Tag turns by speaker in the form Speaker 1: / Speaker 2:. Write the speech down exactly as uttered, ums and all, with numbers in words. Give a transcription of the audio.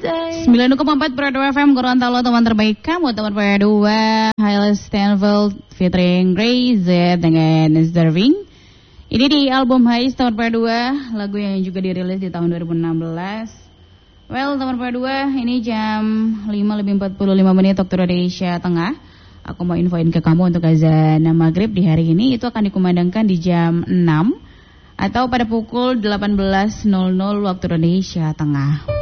Speaker 1: sembilan koma empat Pro dua F M Gorontalo, teman terbaik kamu, teman Pro dua Hailey Steinfeld featuring Ray Z dengan Deserving. Ini di album Hais teman Pro dua, lagu yang juga dirilis di tahun dua ribu enam belas. Well, teman Pro dua, ini jam lima lebih empat puluh lima menit waktu Indonesia Tengah. Aku mau infoin ke kamu untuk azan maghrib di hari ini itu akan dikumandangkan di jam enam atau pada pukul delapan belas waktu Indonesia Tengah.